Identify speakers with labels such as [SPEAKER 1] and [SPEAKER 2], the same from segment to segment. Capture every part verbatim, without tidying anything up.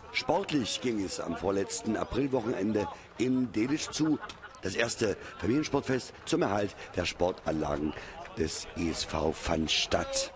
[SPEAKER 1] Sportlich ging es am vorletzten Aprilwochenende in Delitzsch zu. Das erste Familiensportfest zum Erhalt der Sportanlagen des E S V fand statt.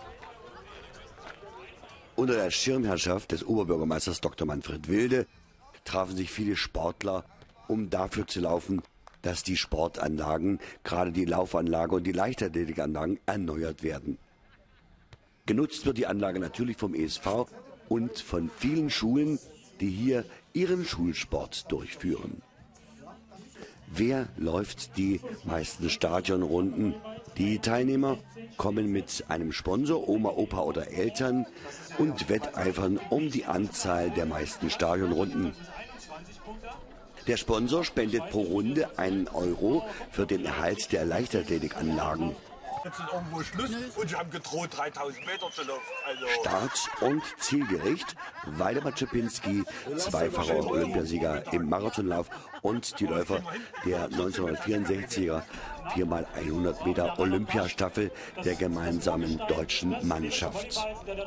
[SPEAKER 1] Unter der Schirmherrschaft des Oberbürgermeisters Doktor Manfred Wilde trafen sich viele Sportler, um dafür zu laufen, dass die Sportanlagen, gerade die Laufanlage und die Leichtathletikanlagen, erneuert werden. Genutzt wird die Anlage natürlich vom E S V und von vielen Schulen, die hier ihren Schulsport durchführen. Wer läuft die meisten Stadionrunden? Die Teilnehmer kommen mit einem Sponsor, Oma, Opa oder Eltern und wetteifern um die Anzahl der meisten Stadionrunden. Der Sponsor spendet pro Runde einen Euro für den Erhalt der Leichtathletikanlagen.
[SPEAKER 2] Jetzt ist irgendwo Schluss und sie haben gedroht, dreitausend Meter zu laufen. Also
[SPEAKER 1] Start- und Zielgericht: Waldemar Czapinski, zweifacher Olympiasieger im Marathonlauf und die Läufer der neunzehnhundertvierundsechziger vier mal hundert Meter Olympiastaffel der gemeinsamen deutschen Mannschaft.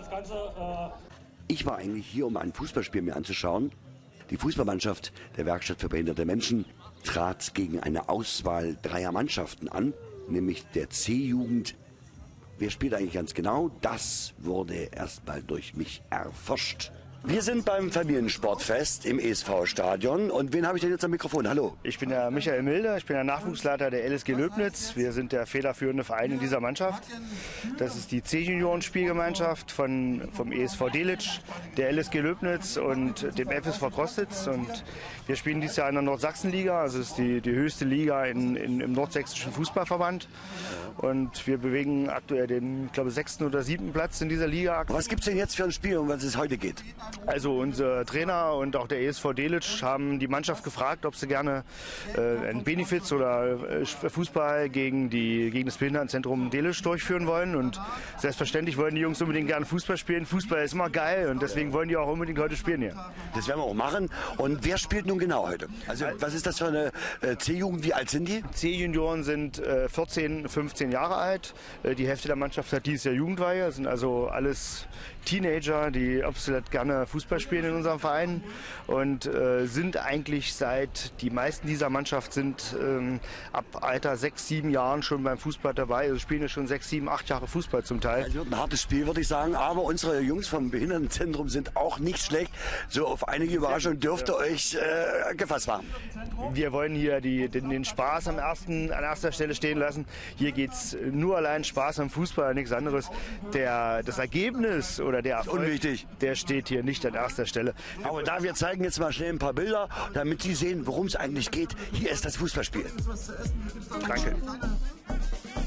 [SPEAKER 1] Ich war eigentlich hier, um ein Fußballspiel mir anzuschauen. Die Fußballmannschaft der Werkstatt für behinderte Menschen trat gegen eine Auswahl dreier Mannschaften an, nämlich der C-Jugend. Wer spielt eigentlich ganz genau? Das wurde erstmal durch mich erforscht. Wir sind beim Familiensportfest im E S V-Stadion. Und wen habe ich denn jetzt am Mikrofon? Hallo.
[SPEAKER 3] Ich bin der Michael Milde, ich bin der Nachwuchsleiter der L S G Löbnitz. Wir sind der federführende Verein in dieser Mannschaft. Das ist die C-Junioren-Spielgemeinschaft von, vom E S V Delitzsch, der L S G Löbnitz und dem F S V Crostitz. Und wir spielen dieses Jahr in der Nordsachsenliga, also das ist die, die höchste Liga in, in, im nordsächsischen Fußballverband. Und wir bewegen aktuell den, ich glaube, sechsten oder siebten Platz in dieser Liga.
[SPEAKER 1] Was gibt es denn jetzt für ein Spiel, um was es heute geht?
[SPEAKER 3] Also unser Trainer und auch der E S V Delitzsch haben die Mannschaft gefragt, ob sie gerne äh, einen Benefiz oder äh, Fußball gegen, die, gegen das Behindertenzentrum Delitzsch durchführen wollen. Und selbstverständlich wollen die Jungs unbedingt gerne Fußball spielen. Fußball ist immer geil und deswegen wollen die auch unbedingt heute spielen hier.
[SPEAKER 1] Das werden wir auch machen. Und wer spielt nun genau heute? Also was ist das für eine äh, C-Jugend? Wie alt sind die?
[SPEAKER 3] C-Junioren sind äh, vierzehn, fünfzehn Jahre alt. Äh, die Hälfte der Mannschaft hat dieses Jahr Jugendweihe. Das sind also alles Teenager, die absolut gerne Fußball spielen in unserem Verein und äh, sind eigentlich seit, die meisten dieser Mannschaft sind ähm, ab Alter sechs, sieben Jahren schon beim Fußball dabei. Also spielen ja schon sechs, sieben, acht Jahre Fußball zum Teil.
[SPEAKER 1] Also wird ein hartes Spiel, würde ich sagen, aber unsere Jungs vom Behindertenzentrum sind auch nicht schlecht. So auf einige Überraschung dürfte ja. euch äh, gefasst machen.
[SPEAKER 3] Wir wollen hier die, den, den Spaß am ersten, an erster Stelle stehen lassen. Hier geht es nur allein Spaß am Fußball, nichts anderes. Der, das Ergebnis oder der Erfolg,
[SPEAKER 1] unwichtig,
[SPEAKER 3] der steht hier nicht an erster Stelle.
[SPEAKER 1] Aber da wir zeigen jetzt mal schnell ein paar Bilder, damit Sie sehen, worum es eigentlich geht. Hier ist das Fußballspiel.
[SPEAKER 3] Danke.